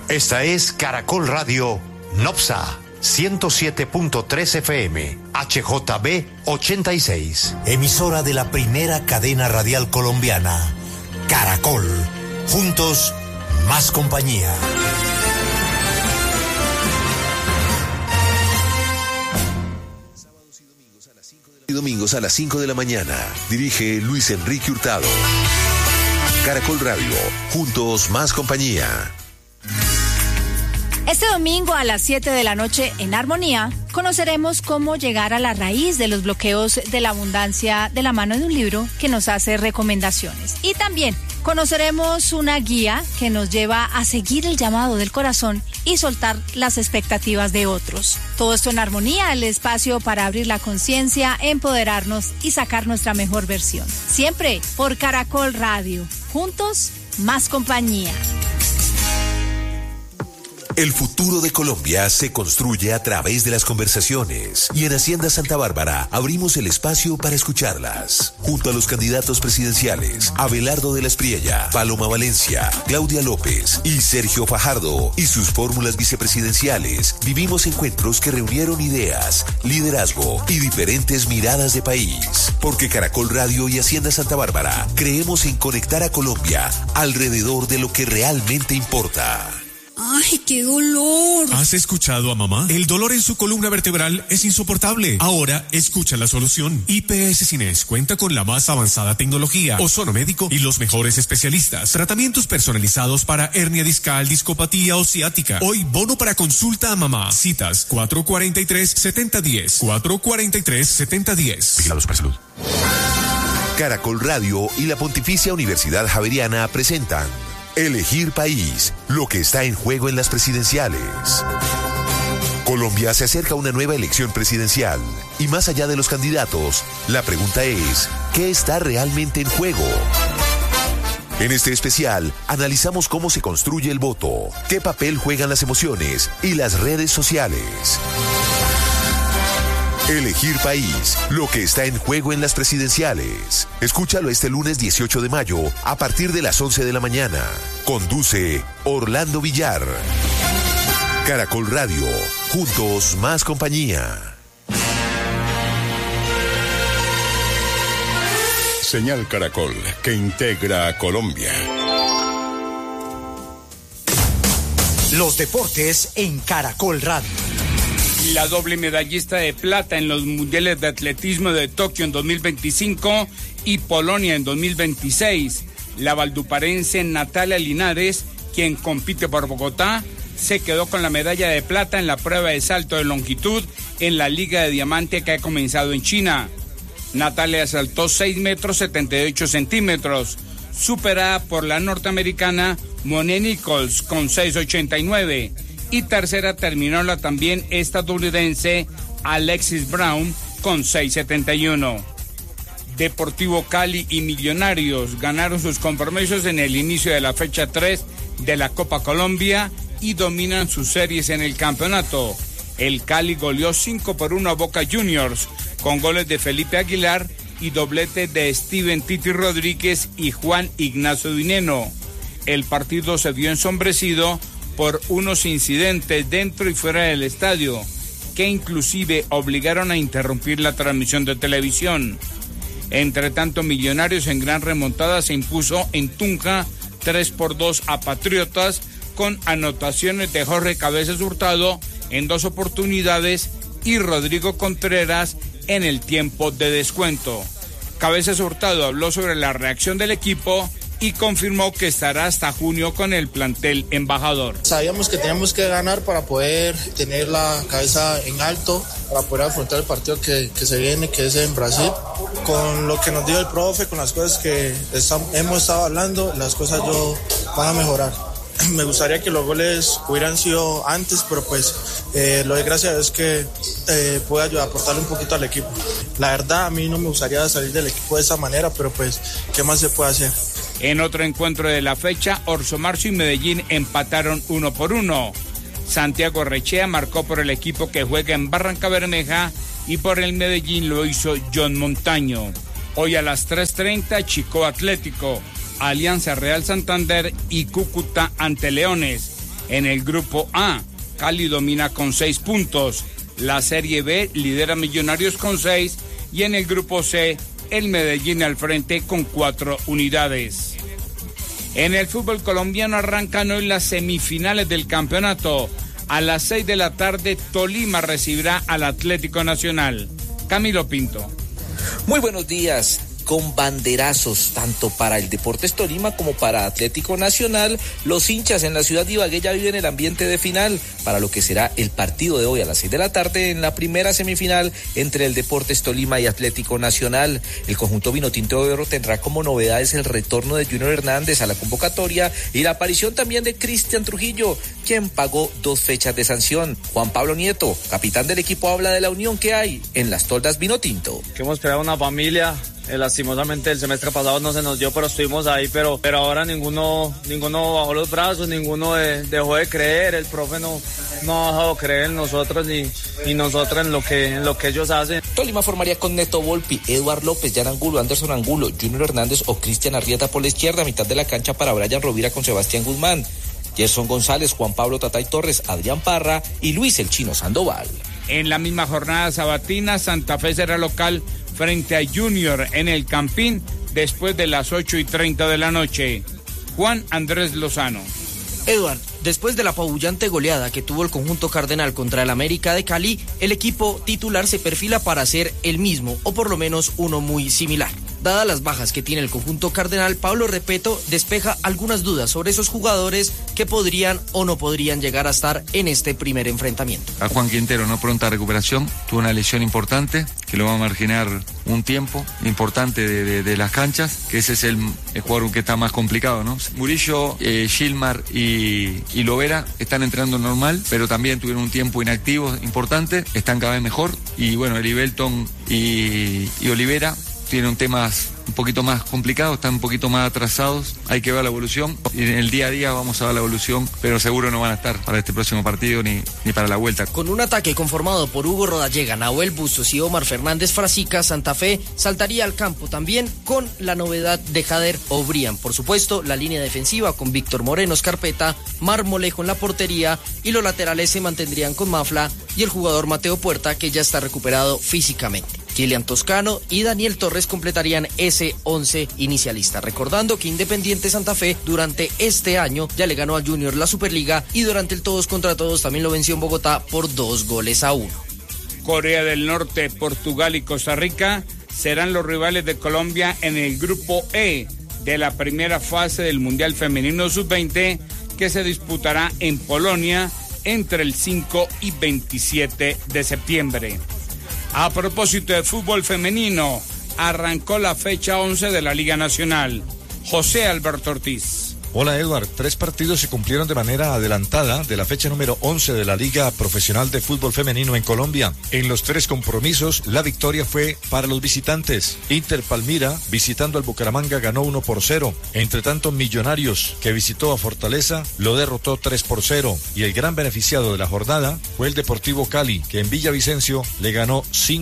Esta es Caracol Radio Nopsa 107.3 FM, HJB 86. Emisora de la primera cadena radial colombiana, Caracol. Juntos, más compañía. Domingos a las 5 de la mañana. Dirige Luis Enrique Hurtado. Caracol Radio. Juntos, más compañía. Este domingo a las 7 de la noche en Armonía conoceremos cómo llegar a la raíz de los bloqueos de la abundancia de la mano de un libro que nos hace recomendaciones. Y también conoceremos una guía que nos lleva a seguir el llamado del corazón y soltar las expectativas de otros. Todo esto en Armonía, el espacio para abrir la conciencia, empoderarnos y sacar nuestra mejor versión. Siempre por Caracol Radio. Juntos, más compañía. El futuro de Colombia se construye a través de las conversaciones y en Hacienda Santa Bárbara abrimos el espacio para escucharlas. Junto a los candidatos presidenciales Abelardo de la Espriella, Paloma Valencia, Claudia López y Sergio Fajardo y sus fórmulas vicepresidenciales, vivimos encuentros que reunieron ideas, liderazgo y diferentes miradas de país. Porque Caracol Radio y Hacienda Santa Bárbara creemos en conectar a Colombia alrededor de lo que realmente importa. ¡Ay, qué dolor! ¿Has escuchado a mamá? El dolor en su columna vertebral es insoportable. Ahora, escucha la solución. IPS Cines cuenta con la más avanzada tecnología, ozono médico y los mejores especialistas. Tratamientos personalizados para hernia discal, discopatía o ciática. Hoy, bono para consulta a mamá. Citas 443-7010. 443-7010. Vigilados para salud. Caracol Radio y la Pontificia Universidad Javeriana presentan Elegir País, lo que está en juego en las presidenciales. Colombia se acerca a una nueva elección presidencial y más allá de los candidatos, la pregunta es, ¿qué está realmente en juego? En este especial, analizamos cómo se construye el voto, qué papel juegan las emociones y las redes sociales. Elegir País, lo que está en juego en las presidenciales. Escúchalo este lunes 18 de mayo a partir de las 11 de la mañana. Conduce Orlando Villar. Caracol Radio, juntos más compañía. Señal Caracol, que integra a Colombia. Los deportes en Caracol Radio. La doble medallista de plata en los Mundiales de Atletismo de Tokio en 2025 y Polonia en 2026. La valduparense Natalia Linares, quien compite por Bogotá, se quedó con la medalla de plata en la prueba de salto de longitud en la Liga de Diamante que ha comenzado en China. Natalia saltó 6,78 metros, superada por la norteamericana Mone Nichols con 6,89. Y tercera terminó la también estadounidense Alexis Brown con 6,71. Deportivo Cali y Millonarios ganaron sus compromisos en el inicio de la fecha 3 de la Copa Colombia y dominan sus series en el campeonato. El Cali goleó 5-1 a Boca Juniors con goles de Felipe Aguilar y doblete de Steven Titi Rodríguez y Juan Ignacio Dineno. El partido se vio ensombrecido por unos incidentes dentro y fuera del estadio, que inclusive obligaron a interrumpir la transmisión de televisión. Entre tanto, Millonarios en gran remontada se impuso en Tunja 3-2 a Patriotas, con anotaciones de Jorge Cabezas Hurtado en 2 oportunidades y Rodrigo Contreras en el tiempo de descuento. Cabezas Hurtado habló sobre la reacción del equipo y confirmó que estará hasta junio con el plantel embajador. Sabíamos que teníamos que ganar para poder tener la cabeza en alto, para poder afrontar el partido que se viene, que es en Brasil. Con lo que nos dio el profe, con las cosas que hemos estado hablando, las cosas van a mejorar. Me gustaría que los goles hubieran sido antes, pero pues lo de gracias a Dios que pueda ayudar a aportarle un poquito al equipo. La verdad, a mí no me gustaría salir del equipo de esa manera, pero pues, ¿qué más se puede hacer? En otro encuentro de la fecha, Orso Marzo y Medellín empataron 1-1. Santiago Rechea marcó por el equipo que juega en Barranca Bermeja y por el Medellín lo hizo John Montaño. Hoy a las 3:30, Chicó Atlético, Alianza Real Santander y Cúcuta ante Leones. En el grupo A, Cali domina con 6 puntos. La Serie B lidera Millonarios con 6 y en el grupo C, el Medellín al frente con 4 unidades. En el fútbol colombiano arrancan hoy las semifinales del campeonato. A las 6 de la tarde, Tolima recibirá al Atlético Nacional. Camilo Pinto. Muy buenos días. Con banderazos tanto para el Deportes Tolima como para Atlético Nacional, los hinchas en la ciudad de Ibagué ya viven el ambiente de final para lo que será el partido de hoy a las 6 de la tarde en la primera semifinal entre el Deportes Tolima y Atlético Nacional. El conjunto vinotinto de oro tendrá como novedades el retorno de Junior Hernández a la convocatoria y la aparición también de Cristian Trujillo, quien pagó 2 fechas de sanción. Juan Pablo Nieto, capitán del equipo, habla de la unión que hay en las toldas vinotinto. Que hemos creado una familia. Lastimosamente el semestre pasado no se nos dio, pero estuvimos ahí, pero ahora ninguno bajó los brazos, ninguno dejó de creer, el profe no ha dejado creer en nosotros ni nosotros en lo que ellos hacen. Tolima formaría con Neto Volpi, Eduard López, Jan Angulo, Anderson Angulo, Junior Hernández o Cristian Arrieta por la izquierda, mitad de la cancha para Brian Rovira con Sebastián Guzmán, Gerson González, Juan Pablo Tatay Torres, Adrián Parra y Luis el Chino Sandoval. En la misma jornada sabatina, Santa Fe será local frente a Junior en el Campín después de las 8:30 de la noche. Juan Andrés Lozano. Eduard, después de la apabullante goleada que tuvo el conjunto cardenal contra el América de Cali, el equipo titular se perfila para ser el mismo, o por lo menos uno muy similar. Dadas las bajas que tiene el conjunto cardenal, Pablo Repeto despeja algunas dudas sobre esos jugadores que podrían o no podrían llegar a estar en este primer enfrentamiento. A Juan Quintero, no pronta recuperación, tuvo una lesión importante que lo va a marginar un tiempo importante de las canchas, que ese es el jugador que está más complicado, ¿no? Murillo, Gilmar y Lovera están entrenando normal, pero también tuvieron un tiempo inactivo importante, están cada vez mejor, y bueno, Elibelton y Olivera tienen temas un poquito más complicados, están un poquito más atrasados, hay que ver la evolución, y en el día a día vamos a ver la evolución, pero seguro no van a estar para este próximo partido ni para la vuelta. Con un ataque conformado por Hugo Rodallega, Nahuel Bustos y Omar Fernández Frasica, Santa Fe saltaría al campo también con la novedad de Jader O'Brien. Por supuesto, la línea defensiva con Víctor Moreno Escarpeta, Marmolejo en la portería, y los laterales se mantendrían con Mafla y el jugador Mateo Puerta, que ya está recuperado físicamente. Kilian Toscano y Daniel Torres completarían ese 11 inicialista. Recordando que Independiente Santa Fe durante este año ya le ganó al Junior la Superliga y durante el todos contra todos también lo venció en Bogotá por 2-1. Corea del Norte, Portugal y Costa Rica serán los rivales de Colombia en el grupo E de la primera fase del Mundial Femenino Sub-20 que se disputará en Polonia entre el 5 y 27 de septiembre. A propósito de fútbol femenino, arrancó la fecha 11 de la Liga Nacional. José Alberto Ortiz. Hola Eduard, 3 partidos se cumplieron de manera adelantada de la fecha número 11 de la Liga Profesional de Fútbol Femenino en Colombia. En los 3 compromisos, la victoria fue para los visitantes. Inter Palmira, visitando al Bucaramanga, ganó 1-0. Entre tanto, Millonarios, que visitó a Fortaleza, lo derrotó 3-0. Y el gran beneficiado de la jornada fue el Deportivo Cali, que en Villavicencio le ganó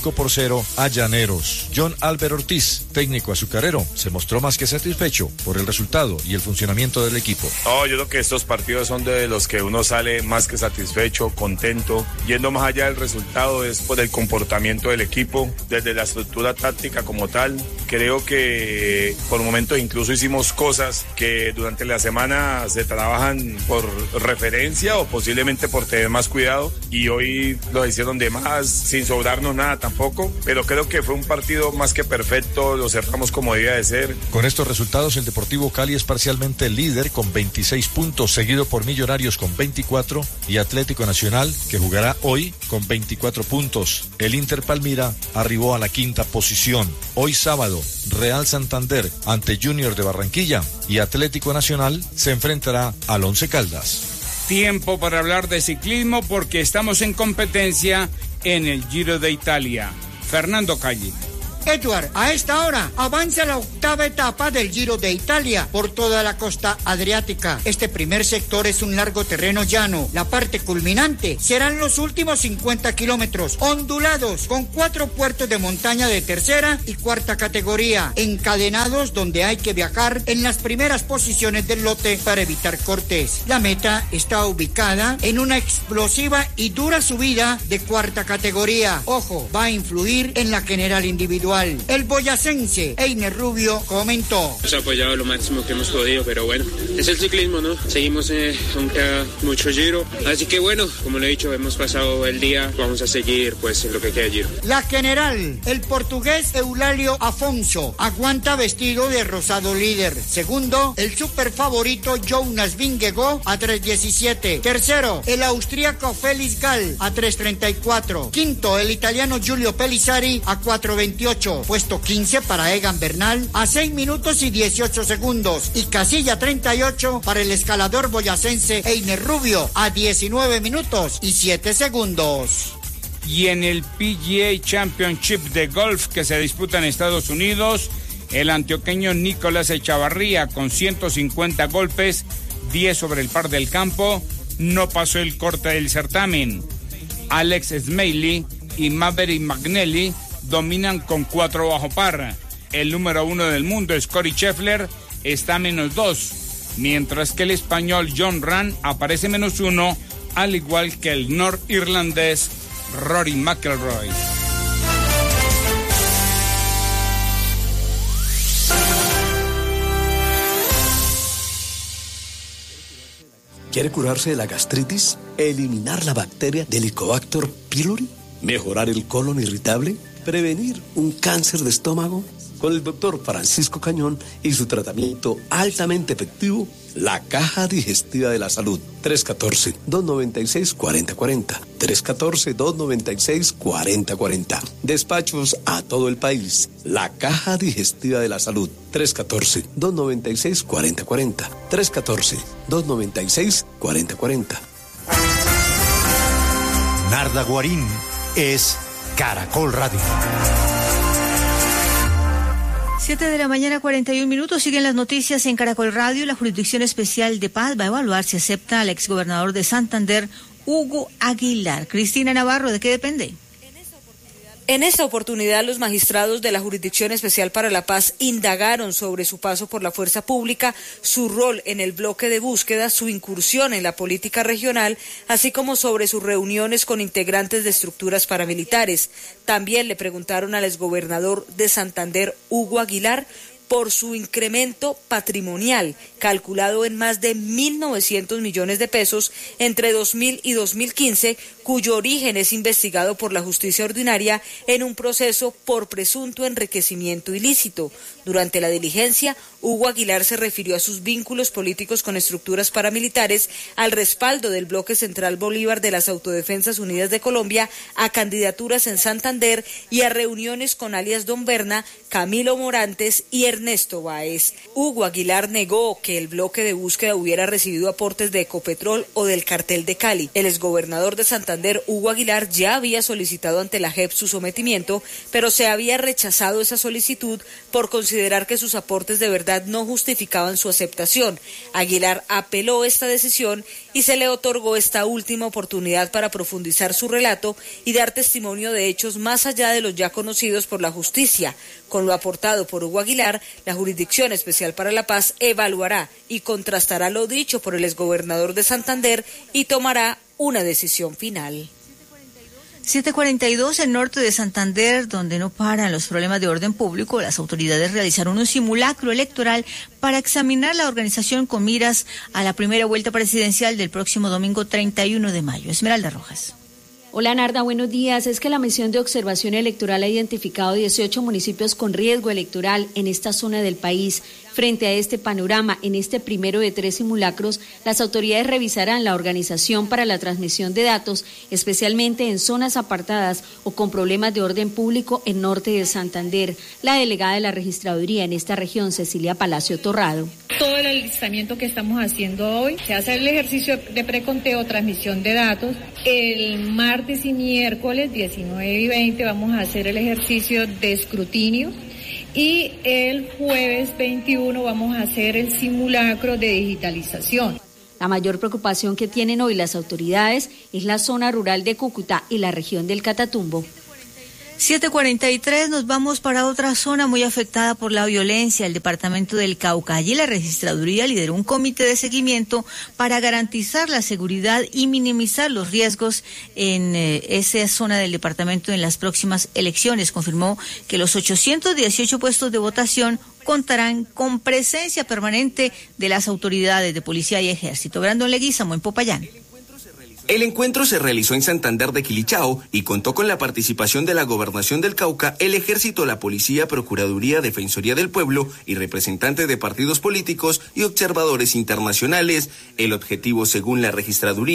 5-0 a Llaneros. John Albert Ortiz, técnico azucarero, se mostró más que satisfecho por el resultado y el funcionamiento del equipo. Yo creo que estos partidos son de los que uno sale más que satisfecho, contento. Yendo más allá del resultado es por el comportamiento del equipo, desde la estructura táctica como tal. Creo que por momentos incluso hicimos cosas que durante la semana se trabajan por referencia o posiblemente por tener más cuidado, y hoy lo hicieron de más, sin sobrarnos nada tampoco, pero creo que fue un partido más que perfecto, lo cerramos como debía de ser. Con estos resultados, el Deportivo Cali es parcialmente líder con 26 puntos, seguido por Millonarios con 24 y Atlético Nacional, que jugará hoy, con 24 puntos. El Inter Palmira arribó a la 5ª posición. Hoy sábado, Real Santander ante Junior de Barranquilla y Atlético Nacional se enfrentará al Once Caldas. Tiempo para hablar de ciclismo porque estamos en competencia en el Giro de Italia. Fernando Calle. Edward, a esta hora avanza la octava etapa del Giro de Italia por toda la costa adriática. Este primer sector es un largo terreno llano. La parte culminante serán los últimos 50 kilómetros, ondulados, con 4 puertos de montaña de tercera y cuarta categoría, encadenados donde hay que viajar en las primeras posiciones del lote para evitar cortes. La meta está ubicada en una explosiva y dura subida de cuarta categoría. Ojo, va a influir en la general individual. El boyacense Einer Rubio comentó: hemos apoyado lo máximo que hemos podido, pero bueno, es el ciclismo, ¿no? Seguimos aunque haga mucho giro, así que bueno, como le he dicho, hemos pasado el día, vamos a seguir pues en lo que queda giro. La general, el portugués Eulalio Afonso, aguanta vestido de rosado líder. Segundo, el super favorito Jonas Vingegaard a 3:17. Tercero, el austríaco Felix Gall a 3:34. Quinto, el italiano Giulio Pellizzari a 4:28. Puesto 15 para Egan Bernal a 6 minutos y 18 segundos. Y casilla 38 para el escalador boyacense Einer Rubio a 19 minutos y 7 segundos. Y en el PGA Championship de golf que se disputa en Estados Unidos, el antioqueño Nicolás Echavarría, con 150 golpes, 10 sobre el par del campo, no pasó el corte del certamen. Alex Smalley y Maverick McNally dominan con 4 bajo par. El número 1 del mundo, Scottie Scheffler, está a -2, mientras que el español John Ram aparece -1, al igual que el norirlandés Rory McIlroy. ¿Quiere curarse de la gastritis? ¿Eliminar la bacteria del Helicobacter pylori? ¿Mejorar el colon irritable? ¿Prevenir un cáncer de estómago? Con el doctor Francisco Cañón y su tratamiento altamente efectivo, la Caja Digestiva de la Salud. 314-296-4040. 314-296-4040. Despachos a todo el país. La Caja Digestiva de la Salud. 314-296-4040. 314-296-4040. Narda Guarín es Caracol Radio. 7:41 a.m. Siguen las noticias en Caracol Radio. La Jurisdicción Especial de Paz va a evaluar si acepta al exgobernador de Santander, Hugo Aguilar. Cristina Navarro, ¿de qué depende? En esta oportunidad, los magistrados de la Jurisdicción Especial para la Paz indagaron sobre su paso por la fuerza pública, su rol en el bloque de búsqueda, su incursión en la política regional, así como sobre sus reuniones con integrantes de estructuras paramilitares. También le preguntaron al exgobernador de Santander, Hugo Aguilar, por su incremento patrimonial, calculado en más de 1.900 millones de pesos entre 2000 y 2015, cuyo origen es investigado por la justicia ordinaria en un proceso por presunto enriquecimiento ilícito. Durante la diligencia, Hugo Aguilar se refirió a sus vínculos políticos con estructuras paramilitares, al respaldo del Bloque Central Bolívar de las Autodefensas Unidas de Colombia, a candidaturas en Santander y a reuniones con alias Don Berna, Camilo Morantes y Ernesto Báez. Hugo Aguilar negó que el bloque de búsqueda hubiera recibido aportes de Ecopetrol o del Cartel de Cali. El exgobernador de Santander, Hugo Aguilar, ya había solicitado ante la JEP su sometimiento, pero se había rechazado esa solicitud por considerar que sus aportes de verdad no justificaban su aceptación. Aguilar apeló esta decisión y se le otorgó esta última oportunidad para profundizar su relato y dar testimonio de hechos más allá de los ya conocidos por la justicia. Con lo aportado por Hugo Aguilar, la Jurisdicción Especial para la Paz evaluará y contrastará lo dicho por el exgobernador de Santander y tomará una decisión final. 7:42, en norte de Santander, donde no paran los problemas de orden público, las autoridades realizaron un simulacro electoral para examinar la organización con miras a la primera vuelta presidencial del próximo domingo 31 de mayo. Esmeralda Rojas. Hola Narda, buenos días. Es que la misión de observación electoral ha identificado 18 municipios con riesgo electoral en esta zona del país. Frente a este panorama, en este primero de 3 simulacros, las autoridades revisarán la organización para la transmisión de datos, especialmente en zonas apartadas o con problemas de orden público en norte de Santander. La delegada de la registraduría en esta región, Cecilia Palacio Torrado. Todo el alistamiento que estamos haciendo hoy, se hace el ejercicio de preconteo, transmisión de datos. El martes y miércoles 19 y 20 vamos a hacer el ejercicio de escrutinio. Y el jueves 21 vamos a hacer el simulacro de digitalización. La mayor preocupación que tienen hoy las autoridades es la zona rural de Cúcuta y la región del Catatumbo. 7:43, nos vamos para otra zona muy afectada por la violencia, el departamento del Cauca. Allí la registraduría lideró un comité de seguimiento para garantizar la seguridad y minimizar los riesgos en esa zona del departamento en las próximas elecciones. Confirmó que los 818 puestos de votación contarán con presencia permanente de las autoridades de policía y ejército. Brandon Leguizamo en Popayán. El encuentro se realizó en Santander de Quilichao y contó con la participación de la Gobernación del Cauca, el Ejército, la Policía, Procuraduría, Defensoría del Pueblo y representantes de partidos políticos y observadores internacionales. El objetivo, según la registraduría,